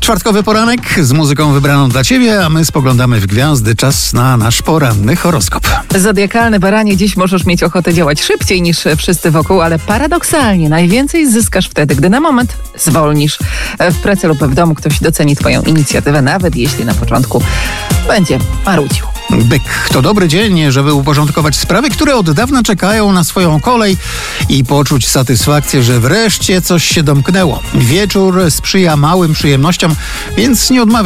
Czwartkowy poranek z muzyką wybraną dla Ciebie, a my spoglądamy w gwiazdy. Czas na nasz poranny horoskop. Zodiakalny baranie, dziś możesz mieć ochotę działać szybciej niż wszyscy wokół, ale paradoksalnie najwięcej zyskasz wtedy, gdy na moment zwolnisz. W pracy lub w domu ktoś doceni Twoją inicjatywę, nawet jeśli na początku będzie marudził. Byk to dobry dzień, żeby uporządkować sprawy, które od dawna czekają na swoją kolej i poczuć satysfakcję, że wreszcie coś się domknęło. Wieczór sprzyja małym przyjemnościom, więc nie odmawiaj